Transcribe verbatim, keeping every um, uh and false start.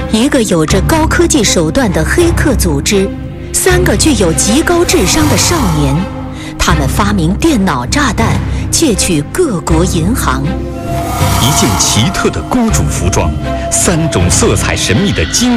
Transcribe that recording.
一个有着高科技手段的黑客组织，三个具有极高智商的少年，他们发明电脑炸弹，窃取各国银行。 一件奇特的公主服装，三种色彩神秘的金